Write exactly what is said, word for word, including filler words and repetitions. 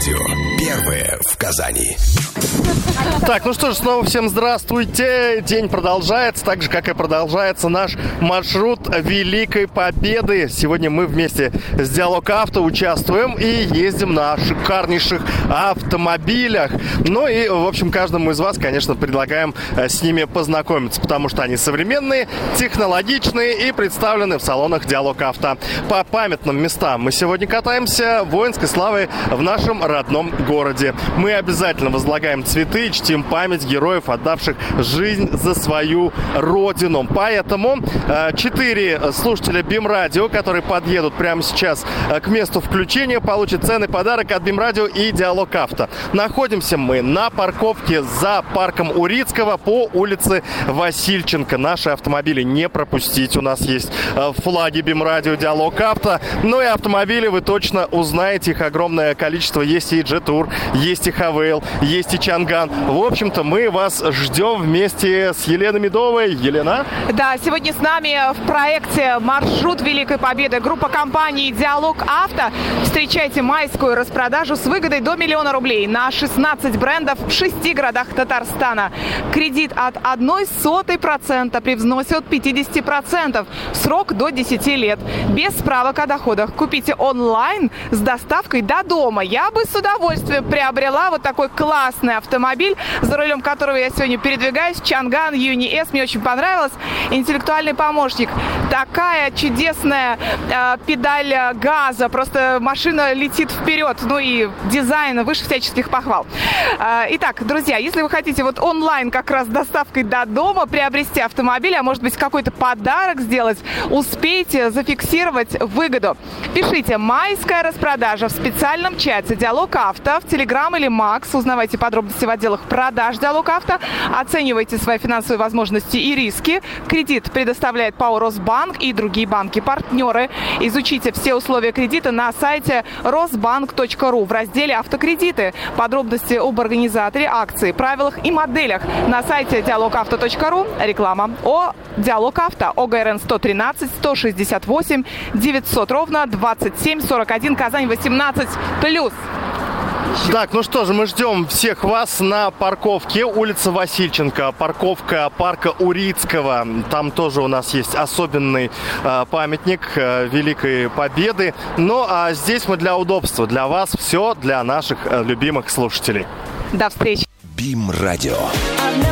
радио. Первое в Казани. Так, ну что ж, снова всем здравствуйте. День продолжается, так же, как и продолжается наш маршрут Великой Победы. Сегодня мы вместе с Диалог Авто участвуем и ездим на шикарнейших автомобилях. Ну и, в общем, каждому из вас, конечно, предлагаем с ними познакомиться, потому что они современные, технологичные и представлены в салонах Диалог Авто. По памятным местам мы сегодня катаемся воинской славой в нашем родном городе. Мы обязательно возлагаем цветы, чтим память героев, отдавших жизнь за свою родину. Поэтому четыре слушателя БИМ-радио, которые подъедут прямо сейчас к месту включения, получат ценный подарок от БИМ-радио и Диалог Авто. Находимся мы на парковке за парком Урицкого по улице Васильченко. Наши автомобили не пропустить. У нас есть флаги БИМ-радио, Диалог Авто. Ну и автомобили вы точно узнаете. Их огромное количество. Есть и Jetour, есть и Хавейл, есть и Чанган. В общем-то, мы вас ждем вместе с Еленой Медовой. Елена? Да, сегодня с нами в проекте «Маршрут Великой Победы» группа компаний «Диалог Авто». Встречайте майскую распродажу с выгодой до миллиона рублей на шестнадцать брендов в шести городах Татарстана. Кредит от одной сотой процента при взносе от пятидесяти процентов. Срок до десяти лет. Без справок о доходах. Купите онлайн с доставкой до дома. Я бы с удовольствием приобрела вот такой классный автомобиль, за рулем которого я сегодня передвигаюсь. Чанган Юни С. Мне очень понравилось. Интеллектуальный помощник. Такая чудесная э, педаль газа. Просто машина летит вперед. Ну и дизайн выше всяческих похвал. Э, итак, друзья, если вы хотите вот онлайн как раз с доставкой до дома приобрести автомобиль, а может быть какой-то подарок сделать, успейте зафиксировать выгоду. Пишите «Майская распродажа» в специальном чате Диалог Авто, в Телеграм или Макс. Узнавайте подробности в отделах продаж Диалог Авто. Оценивайте свои финансовые возможности и риски. Кредит предоставляет ПАО Росбанк и другие банки-партнеры. Изучите все условия кредита на сайте росбанк точка ру в разделе «Автокредиты». Подробности об организаторе акции, правилах и моделях на сайте диалог авто точка ру. Реклама. О Диалог Авто. ОГРН сто тринадцать сто шестьдесят восемь девятьсот ровно двадцать семь сорок один. Казань восемнадцать плюс. Так, ну что же, мы ждем всех вас на парковке улица Васильченко, парковка парка Урицкого. Там тоже у нас есть особенный э, памятник э, Великой Победы. Ну а здесь мы для удобства, для вас все, для наших э, любимых слушателей. До встречи. БИМ-радио.